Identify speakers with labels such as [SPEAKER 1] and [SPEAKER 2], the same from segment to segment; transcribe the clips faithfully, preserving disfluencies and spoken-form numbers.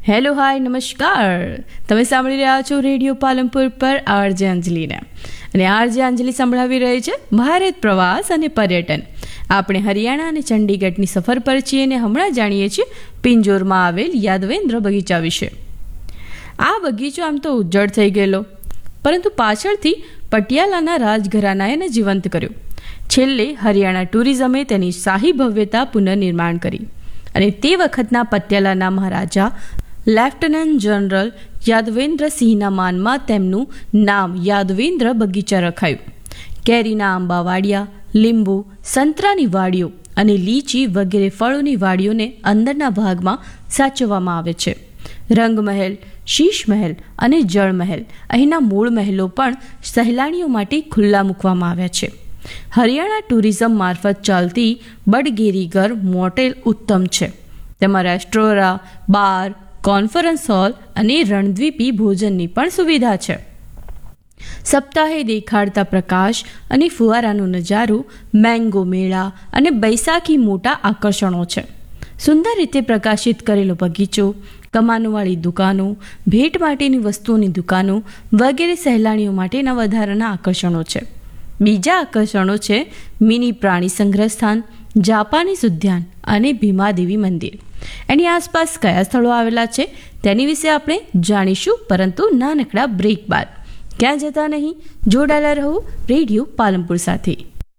[SPEAKER 1] Hello hi નમસ્કાર. તમે સાંભળી રહ્યા છો રેડિયો પાલનપુર પર આરજે અંજલિને, અને આરજે અંજલિ સંભળાવી રહી છે ભારત પ્રવાસ અને પર્યટન. આપણે હરિયાણા અને ચંડીગઢની સફર પર છીએ અને હમણાં જાણીએ છીએ પિંજોરમાં આવેલ યાદવેન્દ્ર બગીચા વિશે. આ બગીચો આમ તો ઉજ્જડ થઈ ગયેલો, પરંતુ પાછળથી પટિયાલાના રાજઘરાનાએ એને જીવંત કર્યો. છેલ્લે હરિયાણા ટુરિઝમે તેની શાહી ભવ્યતા પુનર્નિર્માણ કરી, અને તે વખતના પટિયાલાના મહારાજા લેફ્ટનન્ટ જનરલ યાદવેન્દ્ર સિંહના માનમાં તેમનું નામ યાદવેન્દ્ર બગીચા રખાયું. કેરીના આંબા વાડિયા, લીંબુ, સંતરાની વાડીઓ અને લીચી વગેરે ફળોની વાડીઓને અંદરના ભાગમાં સાચવવામાં આવે છે. રંગમહેલ, શીશ મહેલ અને જળમહેલ, અહીંના મૂળ મહેલો પણ સહેલાણીઓ માટે ખુલ્લા મૂકવામાં આવ્યા છે. હરિયાણા ટુરિઝમ મારફત ચાલતી બડગેરીગર મોટેલ ઉત્તમ છે. તેમાં રેસ્ટોરાં, બાર, કોન્ફરન્સ હોલ અને રણદ્વીપી ભોજનની પણ સુવિધા છે. સપ્તાહે દેખાડતા પ્રકાશ અને ફુવારાનો નજારો, મેંગો મેળા અને બૈસાખી મોટા આકર્ષણો છે. સુંદર રીતે પ્રકાશિત કરેલો બગીચો, કમાનોવાળી દુકાનો, ભેટ માટેની વસ્તુઓની દુકાનો વગેરે સહેલાણીઓ માટેના વધારાના આકર્ષણો છે. બીજા આકર્ષણો છે મિની પ્રાણી સંગ્રહ સ્થાન, જાપાનીઝ ઉદ્યાન અને ભીમાદેવી મંદિર. એની આસપાસ કયા સ્થળો આવેલા છે તેની વિશે આપણે જાણીશું, પરંતુ નાનકડા બ્રેક બાદ. ક્યાં જતા નહીં, જોડાયેલા રહો રેડિયો પાલનપુર સાથે.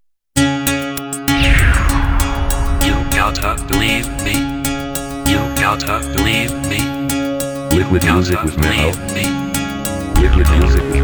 [SPEAKER 2] You gotta believe me. You gotta believe me.
[SPEAKER 3] Liquid
[SPEAKER 2] You
[SPEAKER 3] music
[SPEAKER 2] gotta
[SPEAKER 3] with Mel.
[SPEAKER 2] believe me.
[SPEAKER 3] Liquid music with